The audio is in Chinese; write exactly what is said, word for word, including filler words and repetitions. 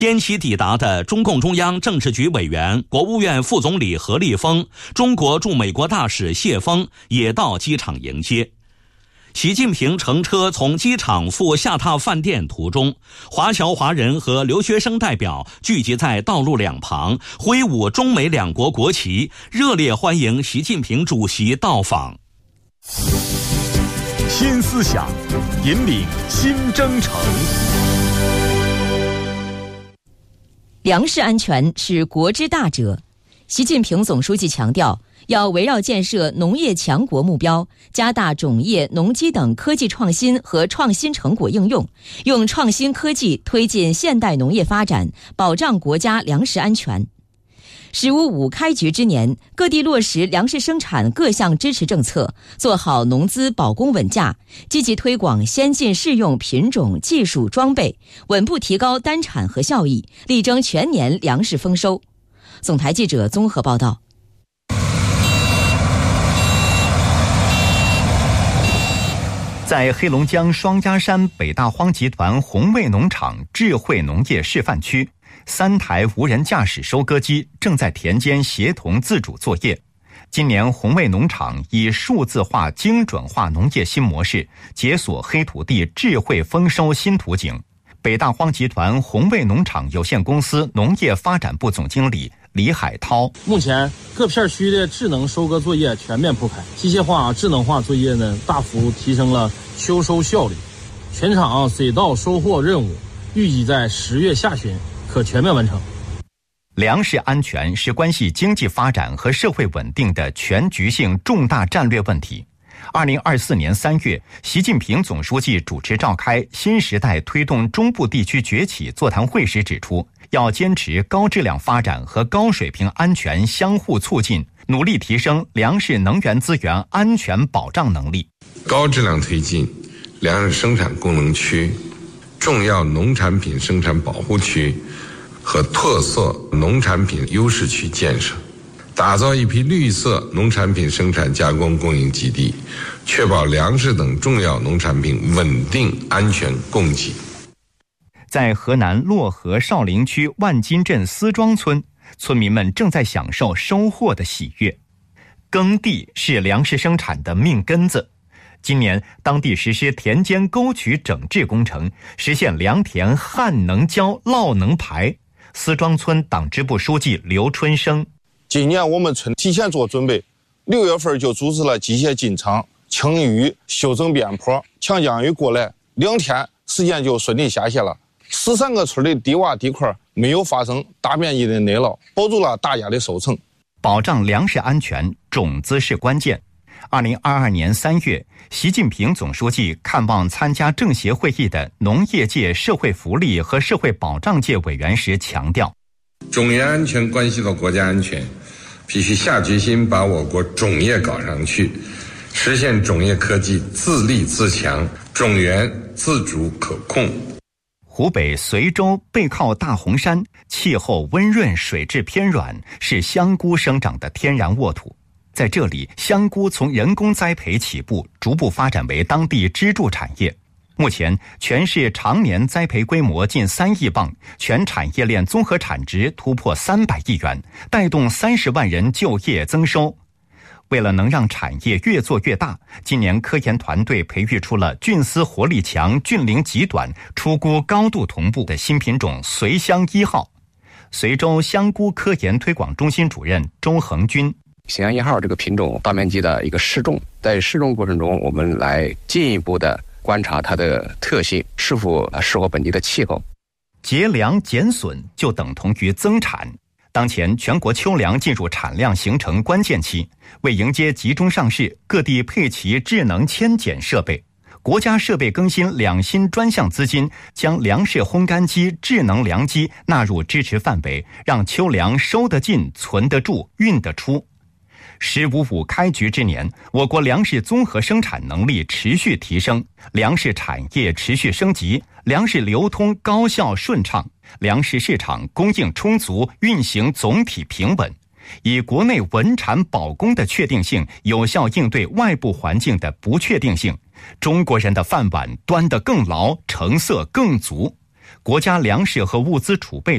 滇西抵达的中共中央政治局委员、国务院副总理何立峰、中国驻美国大使谢锋也到机场迎接。习近平乘车从机场赴下榻饭店途中，华侨华人和留学生代表聚集在道路两旁，挥舞中美两国国旗，热烈欢迎习近平主席到访。 新思想，引领新征程。 粮食安全是国之大者。习近平总书记强调，要围绕建设农业强国目标，加大种业、农机等科技创新和创新成果应用，用创新科技推进现代农业发展，保障国家粮食安全。“十五五”开局之年，各地落实粮食生产各项支持政策，做好农资保供稳价，积极推广先进适用品种、技术、装备，稳步提高单产和效益，力争全年粮食丰收。总台记者综合报道。 在黑龙江双鸭山北大荒集团宏卫农场智慧农业示范区，三台无人驾驶收割机正在田间协同自主作业。今年宏卫农场以数字化、精准化农业新模式，解锁黑土地智慧丰收新图景。北大荒集团宏卫农场有限公司农业发展部总经理李海涛： 目前各片区的智能收割作业全面铺开，机械化、智能化作业呢大幅提升了秋收效率。全场水稻收获任务预计在十月下旬可全面完成。 粮食安全是关系经济发展和社会稳定的全局性重大战略问题。二零二四年三月，习近平总书记主持召开新时代推动中部地区崛起座谈会时指出，要坚持高质量发展和高水平安全相互促进，努力提升粮食能源资源安全保障能力， 高质量推进粮食生产功能区、重要农产品生产保护区和特色农产品优势区建设，打造一批绿色农产品生产加工供应基地，确保粮食等重要农产品稳定安全供给。 在河南漯河少陵区万金镇思庄村，村民们正在享受收获的喜悦。耕地是粮食生产的命根子。今年，当地实施田间沟渠整治工程，实现良田旱能浇、涝能排。思庄村党支部书记刘春生： 今年我们村提前做准备，六月份就组织了机械进场、清淤、修正边坡，强降雨过来，两天时间就顺利下线了。十三个村的低洼地块没有发生大面积的内涝，保住了大家的收成。 保障粮食安全，种子是关键。二零二二年三月，习近平总书记看望参加政协会议的农业界、社会福利和社会保障界委员时强调， 种业安全关系到国家安全，必须下决心把我国种业搞上去，实现种业科技自立自强，种源自主可控。 湖北随州背靠大红山，气候温润，水质偏软，是香菇生长的天然沃土。在这里，香菇从人工栽培起步，逐步发展为当地支柱产业。目前，全市常年栽培规模近三亿磅，全产业链综合产值突破三百亿元，带动三十万人就业增收。为了能让产业越做越大，今年科研团队培育出了菌丝活力强、菌龄极短、出菇高度同步的新品种随香一号。随州香菇科研推广中心主任周恒军： 随香一号这个品种大面积的一个试种，在试种过程中，我们来进一步的观察它的特性是否适合本地的气候。 节粮减损就等同于增产。当前全国秋粮进入产量形成关键期，为迎接集中上市，各地配齐智能扦剪设备。国家设备更新两新专项资金，将粮食烘干机、智能粮机纳入支持范围，让秋粮收得进、存得住、运得出。十五五开局之年，我国粮食综合生产能力持续提升，粮食产业持续升级，粮食流通高效顺畅，粮食市场供应充足，运行总体平稳，以国内稳产保供的确定性，有效应对外部环境的不确定性。中国人的饭碗端得更牢，成色更足。 国家粮食和物资储备